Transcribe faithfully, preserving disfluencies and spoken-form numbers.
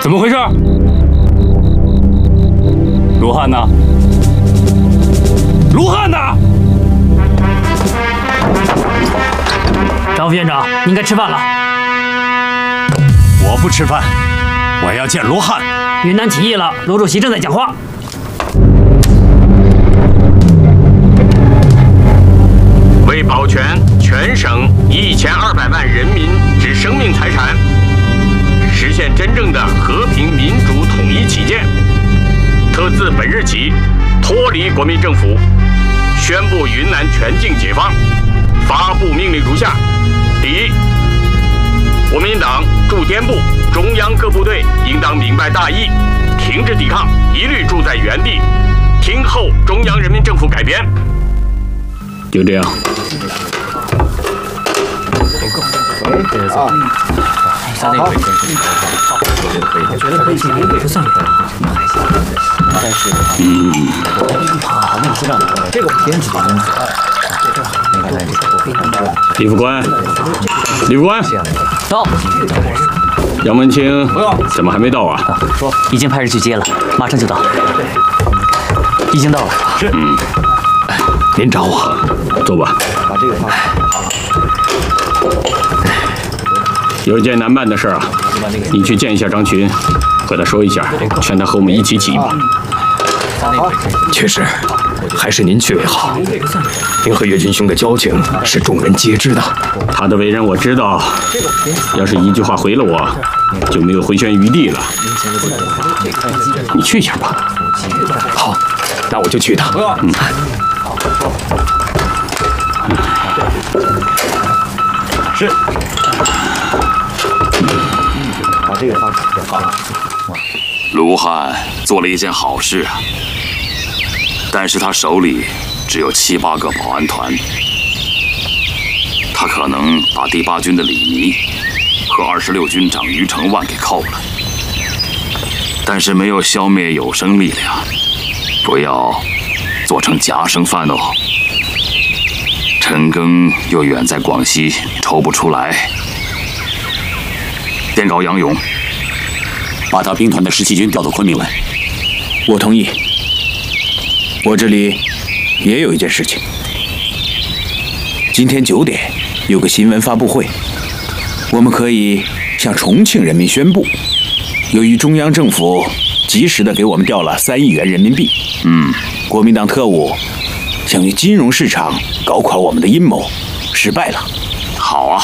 怎么回事？卢汉呢？卢汉呢？ 张副院长，你应该吃饭了。 我不吃饭，我要见卢汉。 云南起义了，卢主席正在讲话。 为保全全省一千二百万人民之生命财产，实现真正的和平民主统一起见，特自本日起脱离国民政府，宣布云南全境解放。发布命令如下：第一，国民党驻滇部、中央各部队应当明白大义，停止抵抗，一律住在原地，听候中央人民政府改编。 就这样。 啊， 下那个可以，我觉得可以，不算但是， 嗯， 好，那你知道这个偏执的因子。 李副官，李副官， 到。 杨文清怎么还没到啊？ 说已经派人去接了，马上就到。已经到了。 是。嗯。您找我，走吧。 把这个放好。 有一件难办的事啊，你去见一下张群，和他说一下，劝他和我们一起起义。 确实，还是您去为好。您和岳军兄的交情是众人皆知的。 他的为人我知道，要是一句话回了我，就没有回旋余地了。你去一下吧。 好，那我就去一趟。 嗯。 是。把这个放好。 卢汉做了一件好事啊，但是他手里只有七八个保安团，他可能把第八军的李弥和二十六军长于承万给扣了，但是没有消灭有生力量，不要做成夹生饭哦。陈赓又远在广西，抽不出来。电告杨勇， 把他兵团的十七军调到昆明来。 我同意。我这里也有一件事情。今天九点有个新闻发布会，我们可以向重庆人民宣布，由于中央政府及时的给我们调了三亿元人民币， 嗯， 国民党特务想用金融市场搞垮我们的阴谋失败了。 好啊，